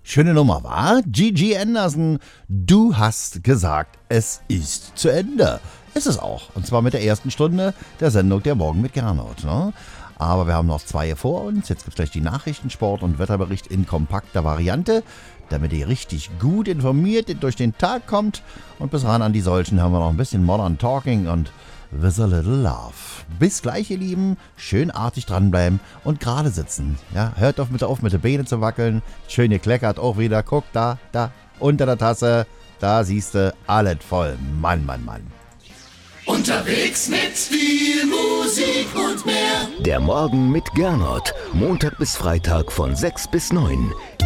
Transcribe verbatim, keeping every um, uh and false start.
Schöne Nummer, war? Gigi Anderson, du hast gesagt, es ist zu Ende. Ist es auch. Und zwar mit der ersten Stunde der Sendung Der Morgen mit Gernot. Ne? Aber wir haben noch zwei vor uns. Jetzt gibt es gleich die Nachrichten, Sport und Wetterbericht in kompakter Variante, damit ihr richtig gut informiert durch den Tag kommt. Und bis ran an die solchen haben wir noch ein bisschen Modern Talking und With a Little Love. Bis gleich, ihr Lieben. Schön artig dranbleiben und gerade sitzen. Ja, hört doch bitte auf, mit den Beinen zu wackeln. Schön gekleckert auch wieder. Guck, da, da, unter der Tasse. Da siehst du, alles voll. Mann, Mann, Mann. Unterwegs mit viel Musik und mehr. Der Morgen mit Gernot. Montag bis Freitag von sechs bis neun.